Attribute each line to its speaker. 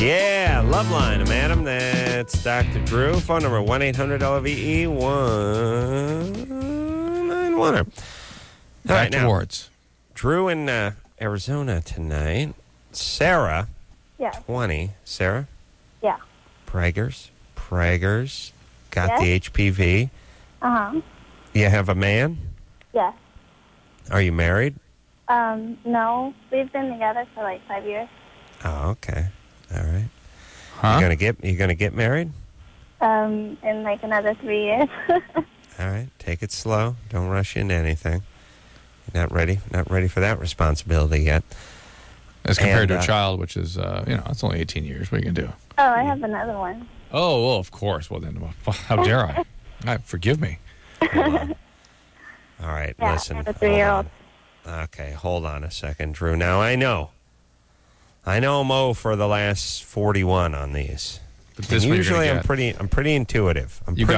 Speaker 1: Yeah, Loveline, madam. That's Dr. Drew. Phone number 1-800-LVE-191. All
Speaker 2: Back
Speaker 1: now,
Speaker 2: towards.
Speaker 1: Drew in Arizona tonight. Sarah,
Speaker 3: Yeah.
Speaker 1: 20. Sarah?
Speaker 3: Yeah.
Speaker 1: Prager's. Got
Speaker 3: Yes.
Speaker 1: the HPV.
Speaker 3: Uh-huh.
Speaker 1: You have a man?
Speaker 3: Yes.
Speaker 1: Are you married?
Speaker 3: No. We've been together for like 5 years.
Speaker 1: Oh, okay. All right.
Speaker 2: Huh?
Speaker 1: You gonna get married?
Speaker 3: In like another 3 years.
Speaker 1: All right. Take it slow. Don't rush into anything. You're not ready for that responsibility yet.
Speaker 2: As compared
Speaker 1: And,
Speaker 2: to a child, which is, it's only 18 years. What are you going to do?
Speaker 3: Oh, I have another one.
Speaker 2: Oh, well, of course. Well, then, how dare I? Forgive me.
Speaker 1: Hold on. All right.
Speaker 3: Yeah,
Speaker 1: Listen.
Speaker 3: I have a
Speaker 1: hold
Speaker 3: 3-year-old.
Speaker 1: on. Okay. Hold on a second, Drew. Now, I know Mo for the last 41 on these.
Speaker 2: But this one you're
Speaker 1: Usually
Speaker 2: gonna
Speaker 1: I'm
Speaker 2: get.
Speaker 1: pretty intuitive.
Speaker 2: You